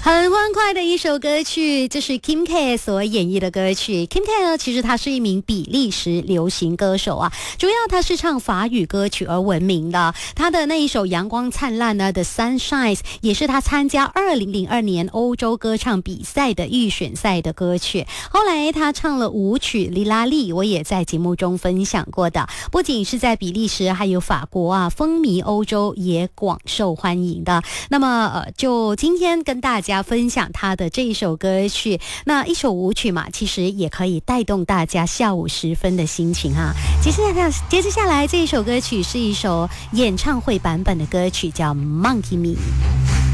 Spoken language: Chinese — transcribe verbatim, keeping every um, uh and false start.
很欢快的一首歌曲，这是 Kim K 所演绎的歌曲。Kim K 呢，其实他是一名比利时流行歌手啊，主要他是唱法语歌曲而闻名的。他的那一首《阳光灿烂》呢，《The Sunshine》也是他参加二零零二年欧洲歌唱比赛的预选赛的歌曲。后来他唱了舞曲《哩啦哩》，我也在节目中分享过的。不仅是在比利时，还有法国啊，风靡欧洲，也广受欢迎的。那么呃，就今天跟大家分享他的这一首歌曲，那一首舞曲嘛，其实也可以带动大家下午时分的心情啊。接下来，接着下来这一首歌曲是一首演唱会版本的歌曲，叫《Monkey Me》。